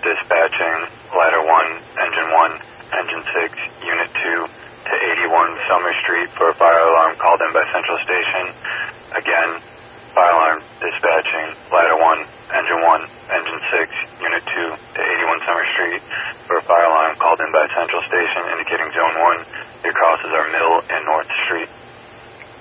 dispatching Ladder 1, Engine 1, Engine 6, Unit 2 to 81 Summer Street for a fire alarm called in by Central Station. Again, fire alarm dispatching Ladder 1, Engine 1, Engine 6, Unit 2 to 81 Summer Street for a fire alarm called in by Central Station indicating Zone 1. Your crosses are Mill,